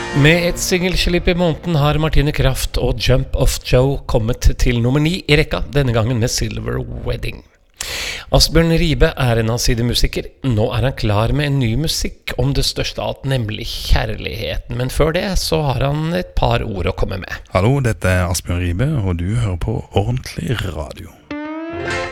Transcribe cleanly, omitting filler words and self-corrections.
Med et singelslipp I måneden har Martine Kraft og Jump Off Joe kommet til nummer 9 I rekka, denne gangen med Silver Wedding. Asbjørn Ribe en allsidig musiker. Nå han klar med en ny musikk om det største av alt, nemlig kjærligheten. Men før det så har han et par ord å komme med. Hallo, dette Asbjørn Ribe, og du hører på Ordentlig Radio.